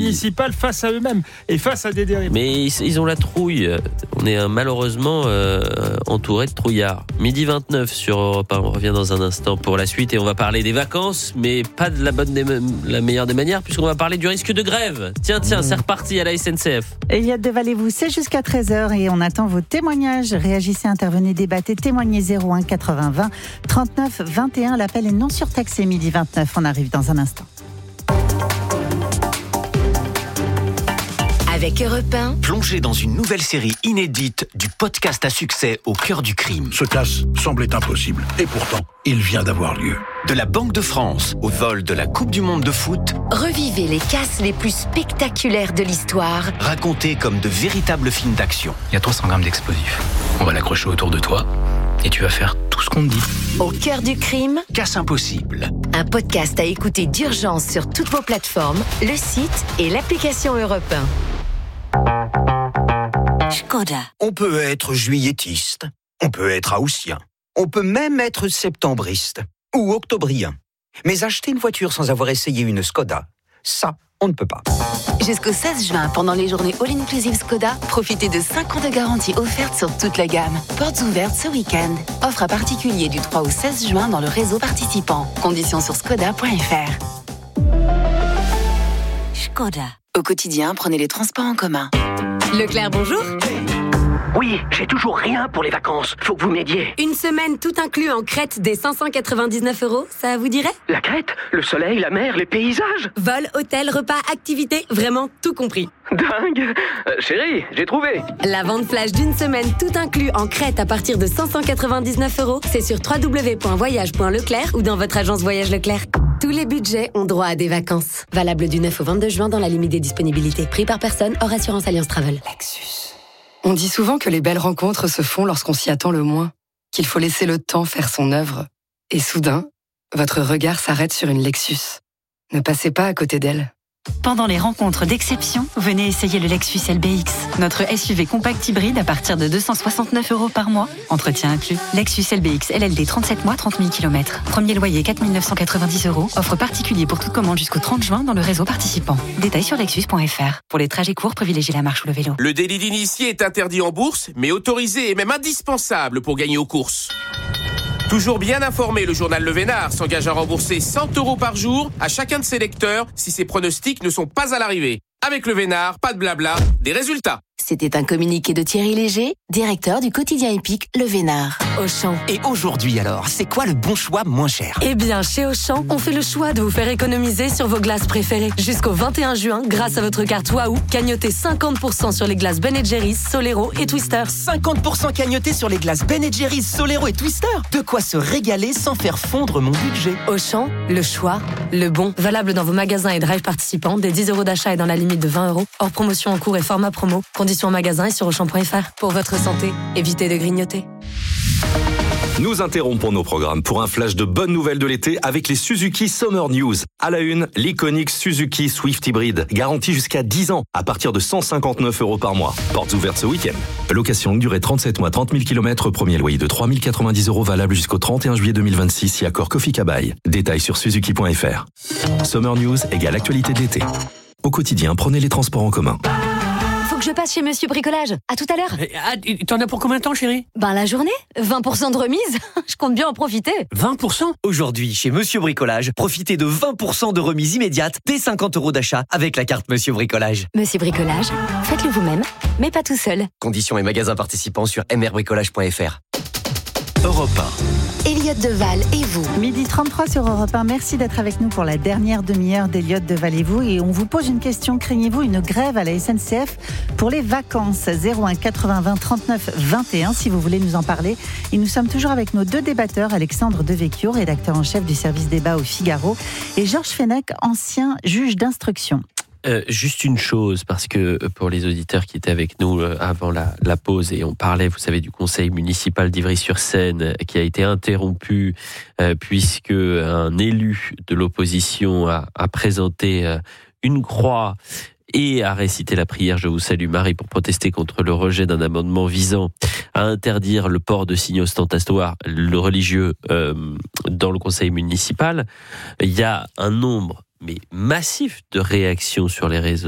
municipal face à eux-mêmes et face à des dérives. Mais ils ont la trouille. On est malheureusement entouré de trouillards. 12h29 sur Europe 1. On revient dans un instant pour la suite et on va parler des vacances, mais pas de la meilleure des manières, puisqu'on va parler du risque de grève. Tiens, c'est reparti à la SNCF. Elliott de Vallée-vous, c'est jusqu'à 13h et on attend vos témoignages. Réagissez, intervenez, débattez, témoignez 01 80 20 39 21. L'appel est non surtaxé, 12h29. On arrive dans un instant. Avec Europe 1, plongez dans une nouvelle série inédite du podcast à succès au cœur du crime. Ce casse semblait impossible, et pourtant, il vient d'avoir lieu. De la Banque de France au vol de la Coupe du Monde de foot, revivez les casses les plus spectaculaires de l'histoire. Racontés comme de véritables films d'action. Il y a 300 grammes d'explosifs. On va l'accrocher autour de toi, et tu vas faire tout ce qu'on te dit. Au cœur du crime, Casse impossible. un podcast à écouter d'urgence sur toutes vos plateformes, le site et l'application Europe 1. Škoda. On peut être juilletiste, on peut être haussien, on peut même être septembriste ou octobrien. Mais acheter une voiture sans avoir essayé une Škoda, ça, on ne peut pas. Jusqu'au 16 juin, pendant les journées All-Inclusive Škoda, profitez de 5 ans de garantie offerte sur toute la gamme. Portes ouvertes ce week-end. Offre à particulier du 3 au 16 juin dans le réseau participant. Conditions sur škoda.fr. Škoda. Au quotidien, prenez les transports en commun. Leclerc, bonjour. Oui, j'ai toujours rien pour les vacances. Faut que vous m'aidiez. Une semaine tout inclus en Crète des 599 €, ça vous dirait ? La Crète, le soleil, la mer, les paysages. Vol, hôtel, repas, activités, vraiment tout compris. Dingue. Chérie, j'ai trouvé. La vente flash d'une semaine tout inclus en Crète à partir de 599 €, c'est sur www.voyage.leclerc ou dans votre agence Voyage Leclerc. Tous les budgets ont droit à des vacances. Valable du 9 au 22 juin dans la limite des disponibilités. Prix par personne, hors assurance Alliance Travel. Lexus. On dit souvent que les belles rencontres se font lorsqu'on s'y attend le moins, qu'il faut laisser le temps faire son œuvre. Et soudain, votre regard s'arrête sur une Lexus. Ne passez pas à côté d'elle. Pendant les rencontres d'exception, venez essayer le Lexus LBX, notre SUV compact hybride à partir de 269 € par mois. Entretien inclus. Lexus LBX LLD 37 mois, 30 000 km. Premier loyer 4 990 €. Offre particulier pour toute commande jusqu'au 30 juin dans le réseau participant. Détails sur lexus.fr. Pour les trajets courts, privilégiez la marche ou le vélo. Le délit d'initié est interdit en bourse, mais autorisé et même indispensable pour gagner aux courses. Toujours bien informé, le journal Le Vénard s'engage à rembourser 100 € par jour à chacun de ses lecteurs si ses pronostics ne sont pas à l'arrivée. Avec Le Vénard, pas de blabla, des résultats. C'était un communiqué de Thierry Léger, directeur du quotidien épique Le Vénard. Auchan. Et aujourd'hui alors, c'est quoi le bon choix moins cher ? Eh bien, chez Auchan, on fait le choix de vous faire économiser sur vos glaces préférées. Jusqu'au 21 juin, grâce à votre carte Waouh, cagnotez 50% sur les glaces Ben & Jerry's, Solero et Twister. 50% cagnoté sur les glaces Ben & Jerry's, Solero et Twister. De quoi se régaler sans faire fondre mon budget. Auchan, le choix, le bon. Valable dans vos magasins et drive participants, des 10 € d'achat et dans la limite de 20 €. Hors promotion en cours et format promo. Conditions en magasin et sur Auchan.fr. Pour votre santé, évitez de grignoter. Nous interrompons nos programmes pour un flash de bonnes nouvelles de l'été avec les Suzuki Summer News. À la une, l'iconique Suzuki Swift Hybrid, garantie jusqu'à 10 ans, à partir de 159 € par mois. Portes ouvertes ce week-end. Location longue durée 37 mois, 30 000 km, premier loyer de 3 090 € valable jusqu'au 31 juillet 2026 si accord Kofi Kabaï. Détails sur suzuki.fr. Summer News égale actualité de l'été. Au quotidien, prenez les transports en commun. Faut que je passe chez Monsieur Bricolage. À tout à l'heure. T'en as pour combien de temps, chérie ? La journée. 20% de remise. Je compte bien en profiter. 20% ? Aujourd'hui, chez Monsieur Bricolage, profitez de 20% de remise immédiate dès 50 € d'achat avec la carte Monsieur Bricolage. Monsieur Bricolage, faites-le vous-même, mais pas tout seul. Conditions et magasins participants sur mrbricolage.fr. Europe 1. Elliott Deval et vous. 12h33 sur Europe 1. Merci d'être avec nous pour la dernière demi-heure d'Elliott Deval et vous. Et on vous pose une question. Craignez-vous une grève à la SNCF pour les vacances ? 01 80 20 39 21 si vous voulez nous en parler. Et nous sommes toujours avec nos deux débatteurs, Alexandre Devecchio, rédacteur en chef du service débat au Figaro, et Georges Fenech, ancien juge d'instruction. Juste une chose, parce que pour les auditeurs qui étaient avec nous avant la pause, et on parlait, vous savez, du conseil municipal d'Ivry-sur-Seine qui a été interrompu puisque un élu de l'opposition a présenté une croix et a récité la prière « Je vous salue Marie » pour protester contre le rejet d'un amendement visant à interdire le port de signes ostentatoires, le religieux, dans le conseil municipal. Il y a un nombre massif de réactions sur les réseaux